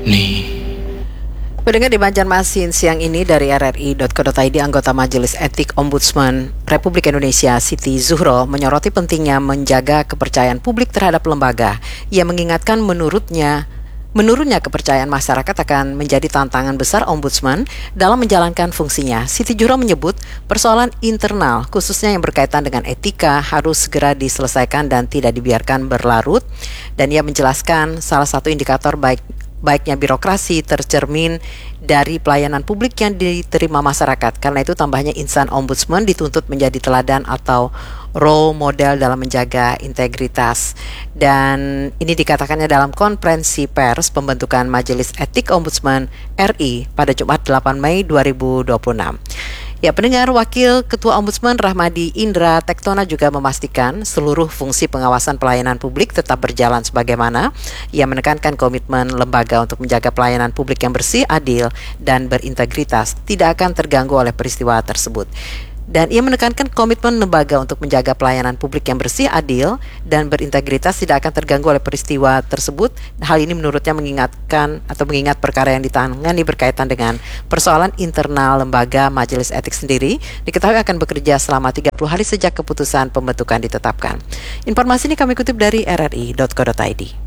nih. Pendengar di Banjarmasin siang ini dari RRI.co.id, anggota Majelis Etik Ombudsman Republik Indonesia Siti Zuhro menyoroti pentingnya menjaga kepercayaan publik terhadap lembaga. Ia mengingatkan menurunnya kepercayaan masyarakat akan menjadi tantangan besar Ombudsman dalam menjalankan fungsinya. Siti Zuhro menyebut persoalan internal, khususnya yang berkaitan dengan etika, harus segera diselesaikan dan tidak dibiarkan berlarut. Dan ia menjelaskan salah satu indikator baiknya birokrasi tercermin dari pelayanan publik yang diterima masyarakat. Karena itu tambahnya insan ombudsman dituntut menjadi teladan atau role model dalam menjaga integritas. Dan ini dikatakannya dalam konferensi pers pembentukan Majelis Etik Ombudsman RI pada Jumat 8 Mei 2026. Ya, pendengar, Wakil Ketua Ombudsman Rahmadi Indra Tektona juga memastikan seluruh fungsi pengawasan pelayanan publik tetap berjalan sebagaimana. Ia menekankan komitmen lembaga untuk menjaga pelayanan publik yang bersih, adil, dan berintegritas tidak akan terganggu oleh peristiwa tersebut. Dan ia menekankan komitmen lembaga untuk menjaga pelayanan publik yang bersih, adil, dan berintegritas tidak akan terganggu oleh peristiwa tersebut. Hal ini menurutnya mengingat perkara yang ditangani berkaitan dengan persoalan internal lembaga Majelis Etik sendiri diketahui akan bekerja selama 30 hari sejak keputusan pembentukan ditetapkan. Informasi ini kami kutip dari RRI.co.id.